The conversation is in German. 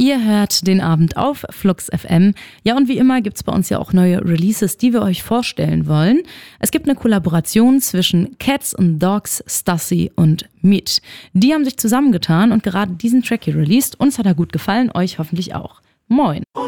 Ihr hört den Abend auf Flux FM. Ja, und wie immer gibt's bei uns ja auch neue Releases, die wir euch vorstellen wollen. Es gibt eine Kollaboration zwischen Cats and Dogs, Stassi und Meat. Die haben sich zusammengetan und gerade diesen Track hier released. Uns hat er gut gefallen, euch hoffentlich auch. Moin!